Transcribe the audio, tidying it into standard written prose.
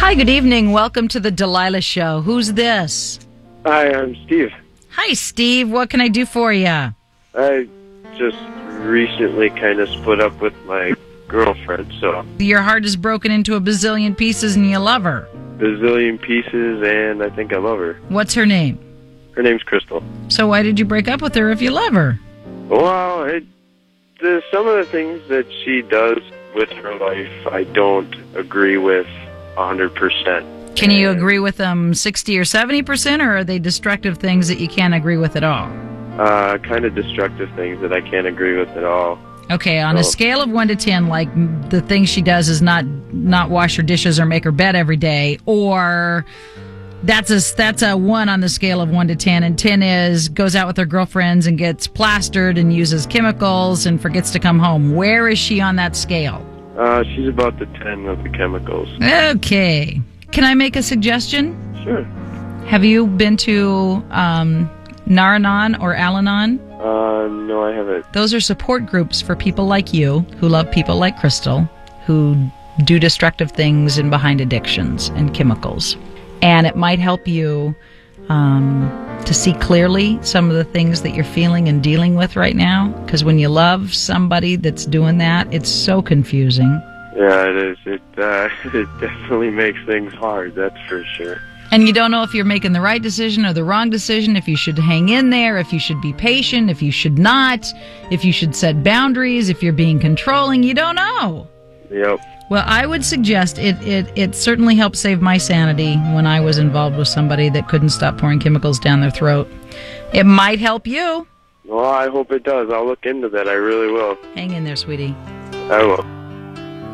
Hi, good evening. Welcome to the Delilah Show. Who's this? Hi, I'm Steve. Hi, Steve. What can I do for you? I just recently kind of split up with my girlfriend, so Your heart is broken into a bazillion pieces and you love her. bazillion pieces, and I think I love her. What's her name? Her name's Crystal. So why did you break up with her if you love her? Well, some of the things that she does with her life, I don't agree with 100%. Can you agree with them 60 or 70%, or are they destructive things that you can't agree with at all? Kind of destructive things that I can't agree with at all. Okay, on a scale of 1 to 10, like the thing she does is not wash her dishes or make her bed every day, or that's a 1 on the scale of 1 to 10, and 10 is goes out with her girlfriends and gets plastered and uses chemicals and forgets to come home. Where is she on that scale? She's about the 10 of the chemicals. Okay. Can I make a suggestion? Sure. Have you been to Nar-Anon or Al-Anon? No, I haven't. Those are support groups for people like you who love people like Crystal, who do destructive things and behind addictions and chemicals. And it might help you to see clearly some of the things that you're feeling and dealing with right now. Because when you love somebody that's doing that, it's so confusing. Yeah, it is. It definitely makes things hard, that's for sure. And you don't know if you're making the right decision or the wrong decision, if you should hang in there, if you should be patient, if you should not, if you should set boundaries, if you're being controlling. You don't know. Yep. Well, I would suggest it certainly helped save my sanity when I was involved with somebody that couldn't stop pouring chemicals down their throat. It might help you. Well, I hope it does. I'll look into that. I really will. Hang in there, sweetie. I will.